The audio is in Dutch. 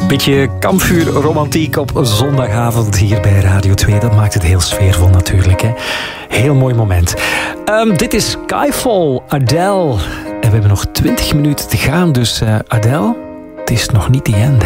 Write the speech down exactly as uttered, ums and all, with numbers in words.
Beetje kampvuurromantiek op zondagavond hier bij Radio twee. Dat maakt het heel sfeervol natuurlijk. Hè? Heel mooi moment. Um, dit is Skyfall, Adele. En we hebben nog twintig minuten te gaan. Dus uh, Adele, het is nog niet die end.